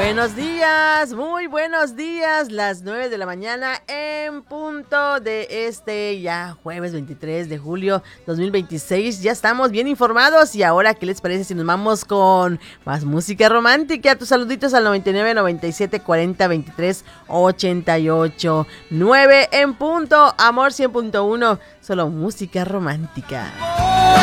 muy buenos días, las 9 de la mañana en punto de ya jueves 23 de julio 2026. Ya estamos bien informados y ahora, ¿qué les parece si nos vamos con más música romántica? Tus saluditos al 99 97 40 23 88 9 en punto, Amor 100.1, solo música romántica.